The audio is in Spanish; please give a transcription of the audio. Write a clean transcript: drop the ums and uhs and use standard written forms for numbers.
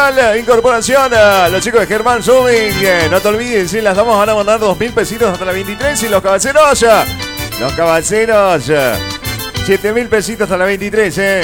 Total Incorporación. Los chicos de Germán Zooming. No te olvides, si las damas van a mandar 2.000 pesitos hasta la 23. Y los caballeros. Los caballeros. 7.000 pesitos hasta la 23,